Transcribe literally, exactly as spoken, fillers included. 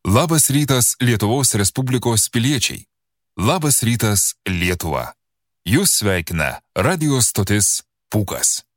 Labas rytas Lietuvos Respublikos piliečiai. Labas rytas Lietuva. Jūs sveikina radio stotis Pūkas.